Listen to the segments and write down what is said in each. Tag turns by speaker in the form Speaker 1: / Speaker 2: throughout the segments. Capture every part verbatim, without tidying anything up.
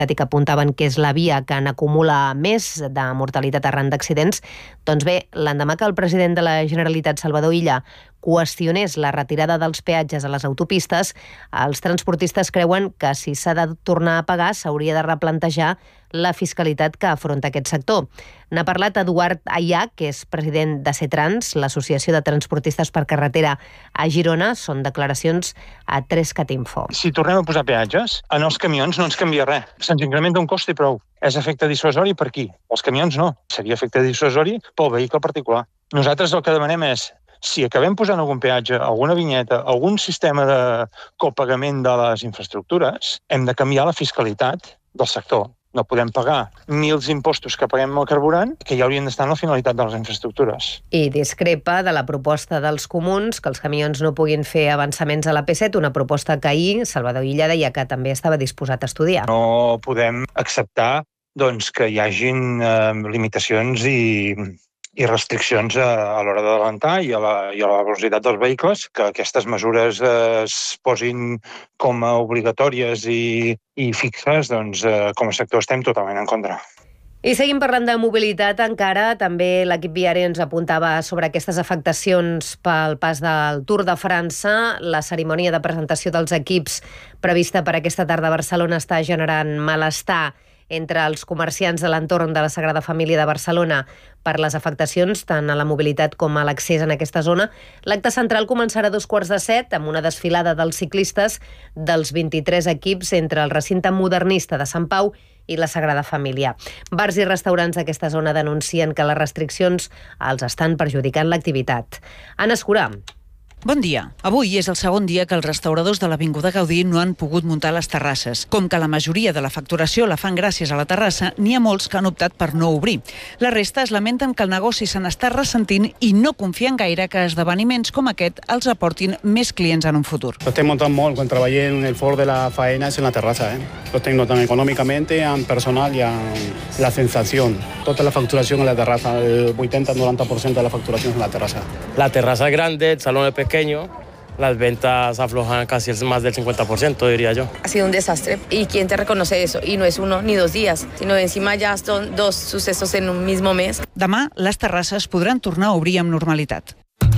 Speaker 1: que apuntaven que és la via que n'acumula més de mortalitat arran d'accidents. Doncs bé, l'endemà que el president de la Generalitat, Salvador Illa, qüestionés la retirada dels peatges a les autopistes, els transportistes creuen que si s'ha de tornar a pagar s'hauria de replantejar la fiscalitat que afronta aquest sector. N'ha parlat Eduard Ayà, que és president de CETRANS, l'Associació de Transportistes per Carretera a Girona. Són declaracions a tres cat info.
Speaker 2: Si tornem a posar peatges, en els camions no ens canvia res. Se'ns incrementa un cost i prou. És efecte dissuasori per qui? Els camions no. Seria efecte dissuasori pel vehicle particular. Nosaltres el que demanem és, si acabem posant algun peatge, alguna vinyeta, algun sistema de copagament de les infraestructures, hem de canviar la fiscalitat del sector. No podem pagar mils impostos que paguem al carburant, que ja haurien d'estar en la finalitat de les infraestructures.
Speaker 1: I discrepa de la proposta dels comuns que els camions no puguin fer avançaments a la P set, una proposta que ahir Salvador Illa deia que també estava disposat a estudiar.
Speaker 2: No podem acceptar doncs, que hi hagin eh, limitacions i... i restriccions a, a l'hora d'adelantar i, a la, i a la velocitat dels vehicles, que aquestes mesures eh, es posin com a obligatòries i, i fixes, doncs eh, com a sector estem totalment en contra.
Speaker 1: I seguim parlant de mobilitat encara. També l'equip viari ens apuntava sobre aquestes afectacions pel pas del Tour de França. La cerimònia de presentació dels equips prevista per aquesta tarda a Barcelona està generant malestar entre els comerciants de l'entorn de la Sagrada Família de Barcelona per les afectacions tant a la mobilitat com a l'accés en aquesta zona. L'acte central començarà a dos quarts de set amb una desfilada dels ciclistes dels vint-i-tres equips entre el recinte modernista de Sant Pau i la Sagrada Família. Bars i restaurants d'aquesta zona denuncien que les restriccions els estan perjudicant l'activitat. Anna Escurà.
Speaker 3: Bon dia. Avui és el segon dia que els restauradors de l'Avinguda Gaudí no han pogut muntar les terrasses. Com que la majoria de la facturació la fan gràcies a la terrassa, n'hi ha molts que han optat per no obrir. La resta es lamenten que el negoci se n'està ressentint i no confien gaire que esdeveniments com aquest els aportin més clients en un futur.
Speaker 4: Lo estem notant molt quan treballem en el fort de la faena és en la terrassa. Eh? Lo estem notant econòmicament, en personal i en la sensació. Tota la facturació en la terrassa, el vuitanta al noranta por ciento de la facturació en la terrassa.
Speaker 5: La terraza es grande, el salón es pequeño. Las ventas aflojan casi más del cincuenta por ciento, diría yo.
Speaker 6: Ha sido un desastre. ¿Y quién te reconoce eso? Y no es uno ni dos días, sino encima ya son dos sucesos en un mismo mes.
Speaker 3: Demà, les terrasses podran tornar a obrir amb normalitat.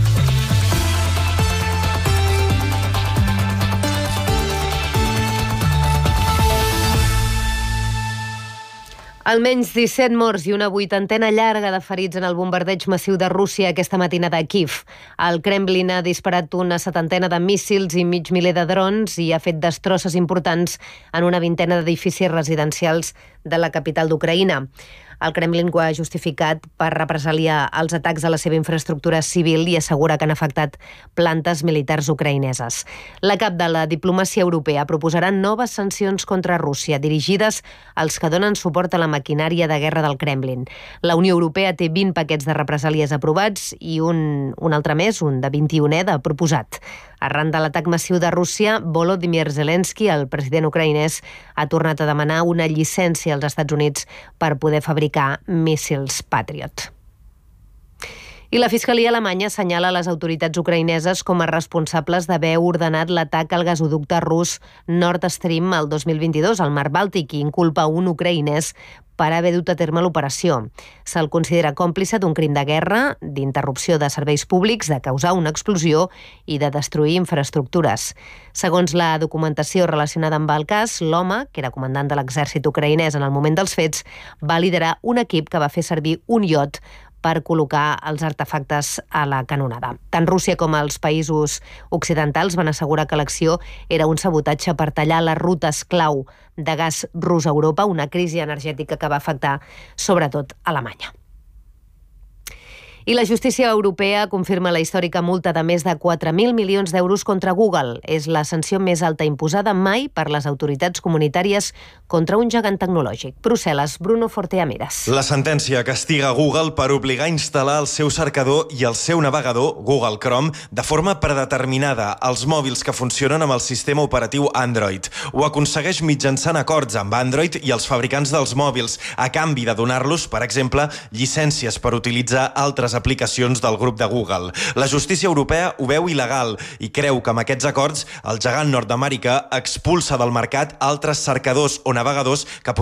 Speaker 1: Almenys disset morts i una vuitantena llarga de ferits en el bombardeig massiu de Rússia aquesta matinada a Kíev. El Kremlin ha disparat una setantena de míssils i mig miler de drons i ha fet destrosses importants en una vintena d'edificis residencials de la capital d'Ucraïna. El Kremlin ho ha justificat per represaliar els atacs a la seva infraestructura civil i assegura que han afectat plantes militars ucraïneses. La cap de la diplomàcia europea proposarà noves sancions contra Rússia dirigides als que donen suport a la maquinària de guerra del Kremlin. La Unió Europea té vint paquets de represàlies aprovats i un, un altre més, un de vint-i-unè de proposat. Arran de l'atac massiu de Rússia, Volodymyr Zelensky, el president ucraïnès, ha tornat a demanar una llicència als Estats Units per poder fabricar míssils Patriot. I la Fiscalia alemanya assenyala les autoritats ucraïneses com a responsables d'haver ordenat l'atac al gasoducte rus Nord Stream el dos mil vint-i-dos al Mar Bàltic i inculpa un ucraïnès per haver dut a terme l'operació. Se'l considera còmplice d'un crim de guerra, d'interrupció de serveis públics, de causar una explosió i de destruir infraestructures. Segons la documentació relacionada amb el cas, l'home, que era comandant de l'exèrcit ucraïnès en el moment dels fets, va liderar un equip que va fer servir un iot per col·locar els artefactes a la canonada. Tant Rússia com els països occidentals van assegurar que l'acció era un sabotatge per tallar les rutes clau de gas rus a Europa, una crisi energètica que va afectar sobretot Alemanya. I la justícia europea confirma la històrica multa de més de quatre mil milions d'euros contra Google. És la sanció més alta imposada mai per les autoritats comunitàries contra un gegant tecnològic. Brussel·les, Bruno Forteameras.
Speaker 7: La sentència castiga Google per obligar a instal·lar el seu cercador i el seu navegador, Google Chrome, de forma predeterminada als mòbils que funcionen amb el sistema operatiu Android. Ho aconsegueix mitjançant acords amb Android i els fabricants dels mòbils, a canvi de donar-los, per exemple, llicències per utilitzar altres les aplicacions del grup de Google. La justícia europea ho veu il·legal i creu que amb aquests acords el gegant nord-americà expulsa del mercat altres cercadors o navegadors que